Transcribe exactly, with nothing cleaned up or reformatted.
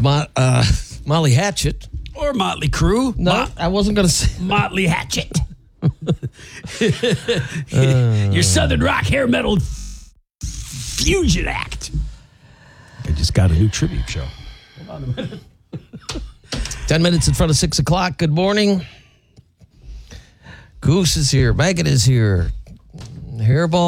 It's Mo- uh, Molly Hatchet. Or Motley Crue. No, Mo- I wasn't going to say. Motley Hatchet. Your Southern rock hair metal f- fusion act. I just got a new tribute show. Hold on a minute. Ten minutes in front of six o'clock. Good morning. Goose is here. Megan is here. Hairball.